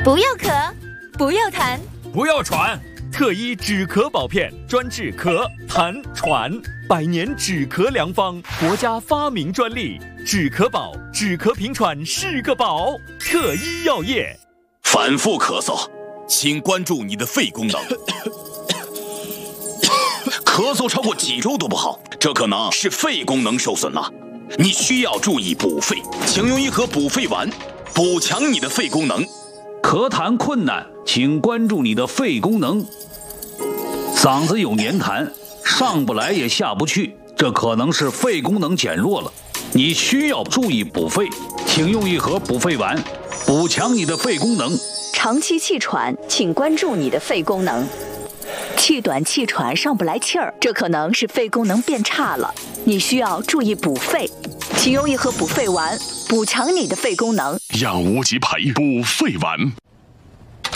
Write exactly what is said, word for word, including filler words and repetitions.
不要咳，不要痰， 不要喘。特医止咳宝片，专治咳、痰、喘，百年止咳良方，国家发明专利。止咳宝，止咳平喘是个宝。特医药业。 反复咳嗽，请关注你的肺功能。咳嗽超过几周都不好，这可能是肺功能受损了。你需要注意补肺，请用一盒补肺丸，补强你的肺功能。 咳痰困难，请关注你的肺功能。嗓子有黏痰，上不来也下不去，这可能是肺功能减弱了。你需要注意补肺，请用一盒补肺丸，补强你的肺功能。 长期气喘，请关注你的肺功能。气短气喘上不来气儿，这可能是肺功能变差了，你需要注意补肺，请用一盒补肺丸，补强你的肺功能。 让无极牌补肺丸。